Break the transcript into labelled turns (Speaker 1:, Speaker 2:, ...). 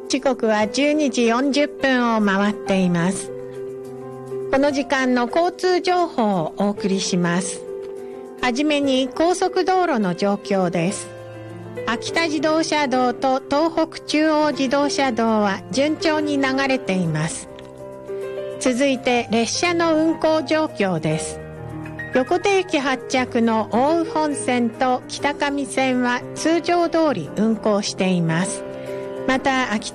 Speaker 1: 時刻は12時40分を回っています。この時間の交通情報をお送りします。はじめに高速道路の状況です。秋田自動車道と東北中央自動車道は順調に流れています。続いて列車の運行状況です。横手駅発着の奥羽本線と北上線は通常通り運行しています。また秋田